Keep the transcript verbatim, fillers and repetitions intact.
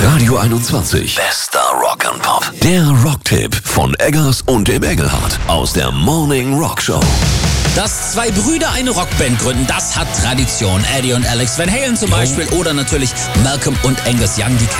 Radio einundzwanzig. Bester Rock and Pop. Der Rocktipp von Eggers und dem Engelhardt aus der Morning Rock Show. Dass zwei Brüder eine Rockband gründen, das hat Tradition. Eddie und Alex Van Halen zum Beispiel oder natürlich Malcolm und Angus Young, die